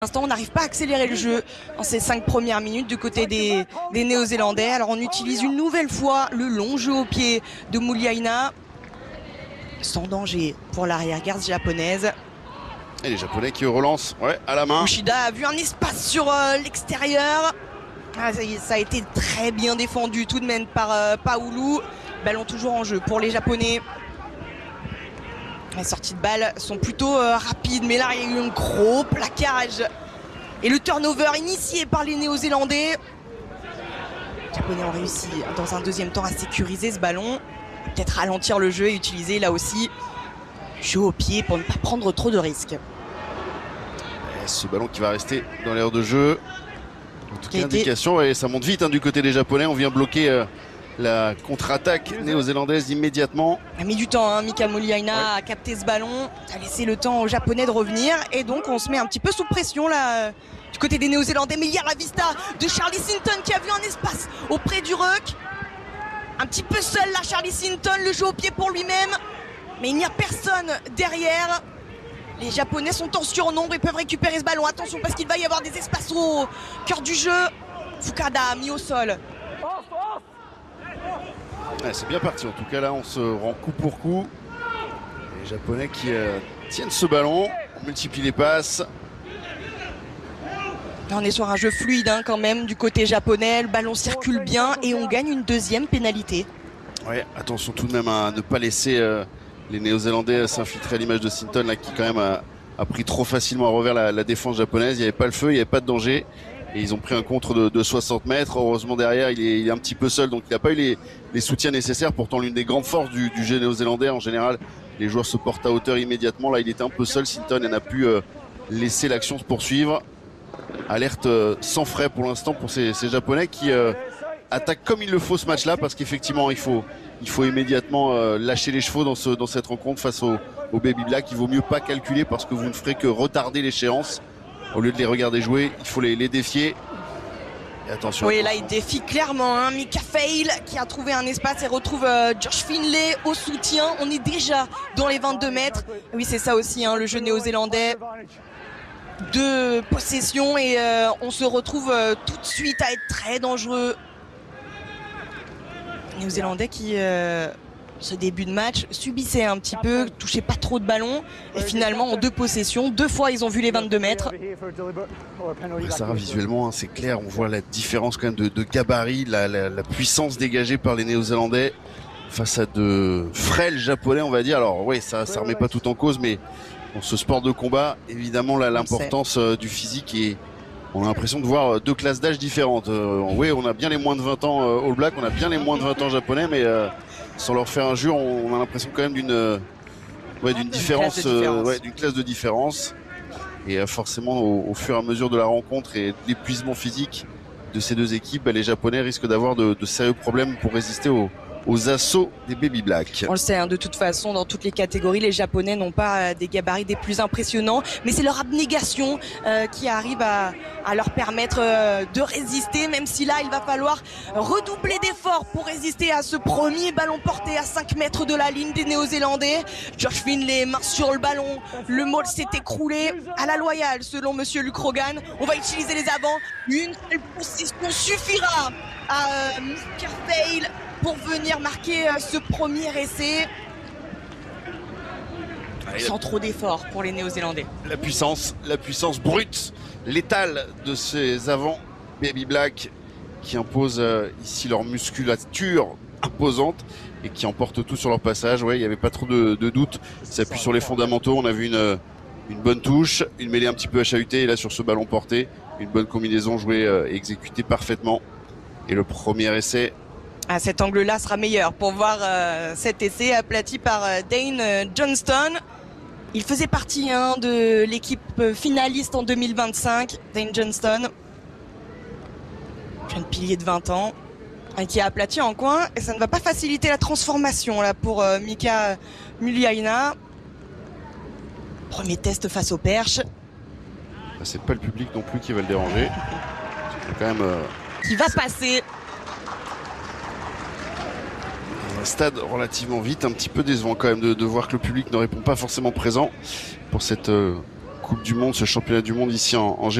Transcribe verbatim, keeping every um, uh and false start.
l'instant, on n'arrive pas à accélérer le jeu en ces cinq premières minutes du côté des, des Néo-Zélandais. Alors on utilise une nouvelle fois le long jeu au pied de Muliaina, sans danger pour l'arrière-garde japonaise. Et les Japonais qui relancent, ouais, à la main. Uchida a vu un espace sur euh, l'extérieur. Ah, ça, ça a été très bien défendu tout de même par euh, Paoulou. Ballon toujours en jeu pour les Japonais. Les sorties de balles sont plutôt euh, rapides, mais là il y a eu un gros plaquage. Et le turnover initié par les Néo-Zélandais. Les Japonais ont réussi dans un deuxième temps à sécuriser ce ballon. Peut-être ralentir le jeu et utiliser là aussi jeu au pied pour ne pas prendre trop de risques. Et ce ballon qui va rester dans l'aire de jeu. En tout cas, été... indication, et ça monte vite hein, du côté des Japonais. On vient bloquer euh, la contre-attaque néo-zélandaise immédiatement. A mis du temps, hein. Mika Muliaina ouais. a capté ce ballon, a laissé le temps aux Japonais de revenir. Et donc on se met un petit peu sous pression là du côté des Néo-Zélandais. Mais il y a la vista de Charlie Sinton qui a vu un espace auprès du ruck. Un petit peu seul là, Charlie Sinton, le jeu au pied pour lui-même. Mais il n'y a personne derrière. Les Japonais sont en surnombre et peuvent récupérer ce ballon. Attention parce qu'il va y avoir des espaces au cœur du jeu. Fukada mis au sol. Ouais, c'est bien parti. En tout cas là on se rend coup pour coup. Les Japonais qui euh, tiennent ce ballon. On multiplie les passes. On est sur un jeu fluide hein, quand même du côté japonais. Le ballon circule bien et on gagne une deuxième pénalité. Ouais, attention tout de même à ne pas laisser euh, les Néo-Zélandais s'infiltrer à l'image de Sinton là, qui quand même a, a pris trop facilement à revers la, la défense japonaise. Il n'y avait pas le feu, il n'y avait pas de danger. Et ils ont pris un contre de, de soixante mètres. Heureusement derrière, il est, il est un petit peu seul, donc il n'a pas eu les, les soutiens nécessaires. Pourtant, l'une des grandes forces du, du jeu néo-zélandais, en général, les joueurs se portent à hauteur immédiatement. Là, il était un peu seul. Sinton n'a pu euh, laisser l'action se poursuivre. Alerte euh, sans frais pour l'instant pour ces, ces Japonais qui euh, attaquent comme il le faut ce match-là, parce qu'effectivement, il faut, il faut immédiatement euh, lâcher les chevaux dans, ce, dans cette rencontre face au, au Baby Black. Il vaut mieux pas calculer parce que vous ne ferez que retarder l'échéance. Au lieu de les regarder jouer, il faut les, les défier. Et attention. Oui, attention. là, il défie clairement hein. Mika Fail qui a trouvé un espace et retrouve euh, Josh Finlay au soutien. On est déjà dans les vingt-deux mètres. Oui, c'est ça aussi, hein, le jeu néo-zélandais. De possession et euh, on se retrouve euh, tout de suite à être très dangereux. Les Néo-Zélandais qui, euh, ce début de match, subissaient un petit peu, touchaient pas trop de ballons. Et finalement, en deux possessions, deux fois, ils ont vu les vingt-deux mètres. Ouais, Sarah, visuellement, hein, c'est clair. On voit la différence quand même de, de gabarit, la, la, la puissance dégagée par les Néo-Zélandais face à de frêles Japonais, on va dire. Alors oui, ça ne remet pas tout en cause, mais dans ce sport de combat, évidemment, là, l'importance euh, du physique et on a l'impression de voir deux classes d'âge différentes. Euh, oui, on a bien les moins de vingt ans euh, All Black, on a bien les moins de vingt ans japonais, mais euh, sans leur faire injure, on a l'impression quand même d'une euh, ouais, d'une différence, classe différence. Euh, ouais, d'une classe de différence. Et euh, forcément, au, au fur et à mesure de la rencontre et de l'épuisement physique de ces deux équipes, bah, les Japonais risquent d'avoir de, de sérieux problèmes pour résister aux aux assauts des Baby Black. On le sait, hein, de toute façon, dans toutes les catégories, les Japonais n'ont pas euh, des gabarits des plus impressionnants, mais c'est leur abnégation euh, qui arrive à, à leur permettre euh, de résister, même si là, il va falloir redoubler d'efforts pour résister à ce premier ballon porté à cinq mètres de la ligne des Néo-Zélandais. Josh Finlay, main sur le ballon, le maul s'est écroulé à la loyale, selon Monsieur Luke Rogan. On va utiliser les avants, une seule possession suffira à euh, Mika Fail pour venir marquer euh, ce premier essai. Allez, sans trop d'efforts pour les Néo-Zélandais. La puissance, la puissance brute, létale de ces avants Baby Black qui imposent euh, ici leur musculature imposante et qui emportent tout sur leur passage. Ouais, il n'y avait pas trop de, de doute. Ça appuie sur les fondamentaux. On a vu une, une bonne touche, une mêlée un petit peu chahutée et là sur ce ballon porté, une bonne combinaison jouée euh, et exécutée parfaitement. Et le premier essai. Ah, cet angle-là sera meilleur pour voir euh, cet essai aplati par euh, Dane euh, Johnston. Il faisait partie hein, de l'équipe finaliste en deux mille vingt-cinq, Dane Johnston. Jeune pilier de vingt ans hein, qui a aplati en coin et ça ne va pas faciliter la transformation là pour euh, Mika Muliaina. Premier test face aux perches. C'est pas le public non plus qui va le déranger. C'est quand même... Euh... Qui va passer. Un stade relativement vite, un petit peu décevant quand même de, de voir que le public ne répond pas forcément présent pour cette euh, Coupe du Monde, ce championnat du monde ici en, en